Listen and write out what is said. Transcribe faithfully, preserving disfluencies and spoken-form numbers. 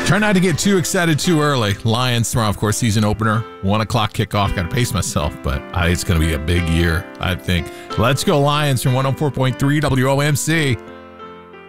Try not to get too excited too early. Lions tomorrow, of course, season opener. One o'clock kickoff. Got to pace myself, but I, it's going to be a big year, I think. Let's go Lions from one oh four point three W O M C.